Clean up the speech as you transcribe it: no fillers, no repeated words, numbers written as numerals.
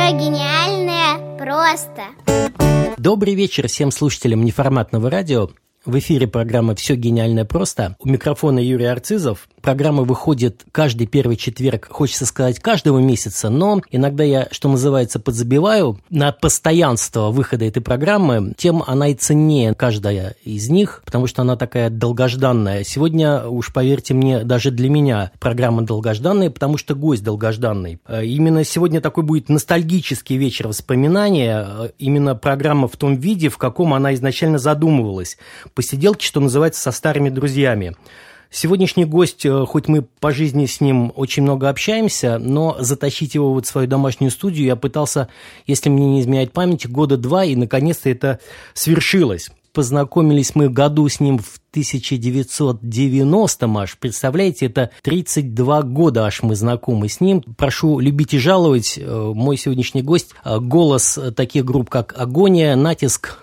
Все гениальное просто. Добрый вечер всем слушателям неформатного радио. В эфире программа «Все гениальное просто». У микрофона Юрий Арцизов. Программа выходит каждый первый четверг, хочется сказать, каждого месяца, но иногда я, что называется, подзабиваю на постоянство выхода этой программы. Тем она и ценнее, каждая из них, потому что она такая долгожданная. Сегодня, уж поверьте мне, даже для меня программа долгожданная, потому что гость долгожданный. Именно сегодня такой будет ностальгический вечер воспоминания. Именно программа в том виде, в каком она изначально задумывалась. Посиделки, что называется, со старыми друзьями. Сегодняшний гость, хоть мы по жизни с ним очень много общаемся, но затащить его в свою домашнюю студию я пытался, если мне не изменяет память, 2 года, и наконец-то это свершилось. Познакомились мы году с ним в 1990-м аж. Представляете, это 32 года аж мы знакомы с ним. Прошу любить и жаловать. Мой сегодняшний гость – голос таких групп, как «Агония», «Натиск»,